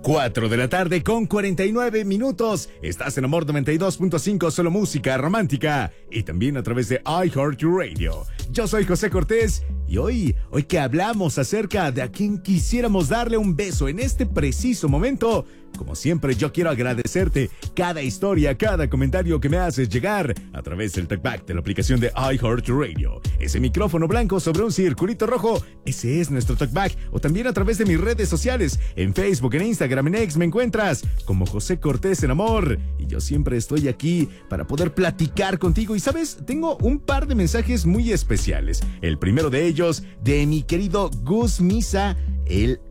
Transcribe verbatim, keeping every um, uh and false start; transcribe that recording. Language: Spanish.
cuatro de la tarde con cuarenta y nueve minutos. Estás en Amor noventa y dos punto cinco, solo música romántica. Y también a través de iHeartRadio. Yo soy José Cortés y hoy, hoy que hablamos acerca de a quien quisiéramos darle un beso en este preciso momento. Como siempre, yo quiero agradecerte cada historia, cada comentario que me haces llegar a través del talkback de la aplicación de iHeartRadio. Ese micrófono blanco sobre un circulito rojo, ese es nuestro talkback. O también a través de mis redes sociales, en Facebook, en Instagram, en X, me encuentras como José Cortés en Amor. Y yo siempre estoy aquí para poder platicar contigo. Y sabes, tengo un par de mensajes muy especiales. El primero de ellos, de mi querido Gus Misa. Él